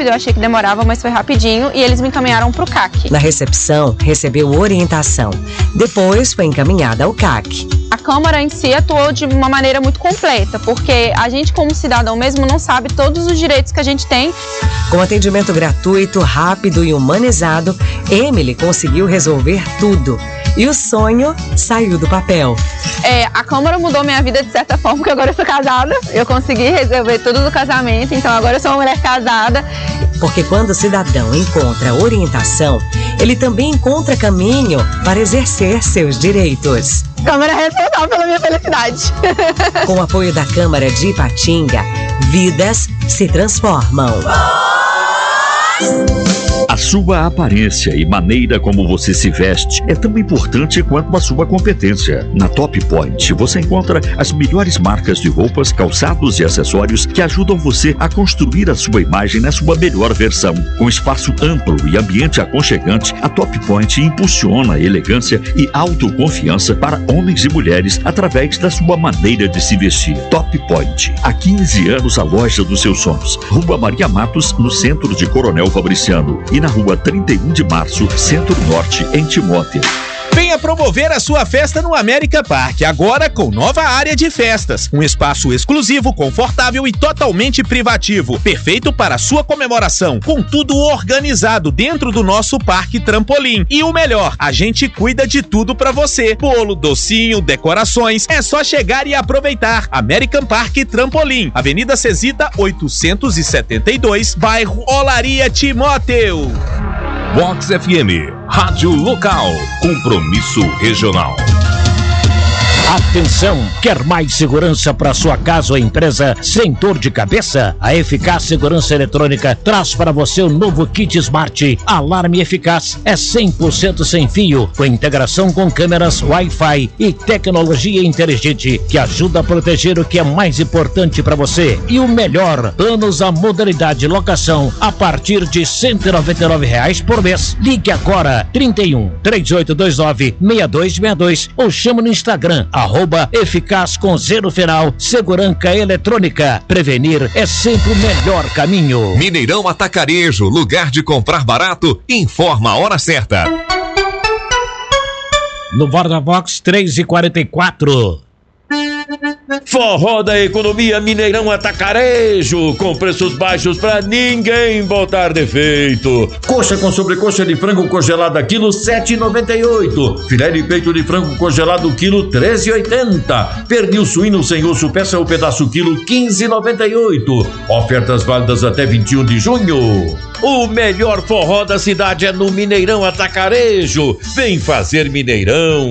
rápido, eu achei que demorava, mas foi rapidinho e eles me encaminharam pro CAC. Na recepção, recebeu orientação. Depois foi encaminhada ao CAC. A Câmara em si atuou de uma maneira muito completa, porque a gente como cidadão mesmo não sabe todos os direitos que a gente tem. Com atendimento gratuito, rápido e humanizado, Emily conseguiu resolver tudo. E o sonho saiu do papel. A Câmara mudou minha vida de certa forma, porque agora eu sou casada. Eu consegui resolver tudo do casamento, então agora eu sou uma mulher casada. Porque quando o cidadão encontra orientação, ele também encontra caminho para exercer seus direitos. A Câmara é responsável pela minha felicidade. Com o apoio da Câmara de Ipatinga, vidas se transformam. A sua aparência e maneira como você se veste é tão importante quanto a sua competência. Na Top Point você encontra as melhores marcas de roupas, calçados e acessórios que ajudam você a construir a sua imagem na sua melhor versão. Com espaço amplo e ambiente aconchegante, a Top Point impulsiona a elegância e autoconfiança para homens e mulheres através da sua maneira de se vestir. Top Point, há 15 anos a loja dos seus sonhos. Rua Maria Matos, no centro de Coronel Fabriciano, e na Rua 31 de Março, Centro-Norte, em Timóteo. Venha promover a sua festa no América Park, agora com nova área de festas. Um espaço exclusivo, confortável e totalmente privativo. Perfeito para a sua comemoração, com tudo organizado dentro do nosso Parque Trampolim. E o melhor, a gente cuida de tudo para você. Bolo, docinho, decorações, é só chegar e aproveitar. American Park Trampolim, Avenida Cesita 872, bairro Olaria, Timóteo. Vox FM, rádio local, compromisso regional. Atenção, quer mais segurança para sua casa ou empresa sem dor de cabeça? A Eficaz Segurança Eletrônica traz para você o novo kit Smart. Alarme Eficaz é 100% sem fio, com integração com câmeras Wi-Fi e tecnologia inteligente que ajuda a proteger o que é mais importante para você. E o melhor, planos à modalidade locação a partir de R$ 199 por mês. Ligue agora 31 3829 6262 ou chama no Instagram @eficaz com 0 final, Segurança Eletrônica. Prevenir é sempre o melhor caminho. Mineirão Atacarejo, lugar de comprar barato, informa a hora certa. No Borda Vox 3h44. Forró da Economia Mineirão Atacarejo, com preços baixos pra ninguém botar defeito. Coxa com sobrecoxa de frango congelada quilo 7,98. Filé de peito de frango congelado quilo 13,80. Pernil suíno sem osso peça ou pedaço quilo 15,98. Ofertas válidas até 21 de junho. O melhor forró da cidade é no Mineirão Atacarejo. Vem fazer Mineirão.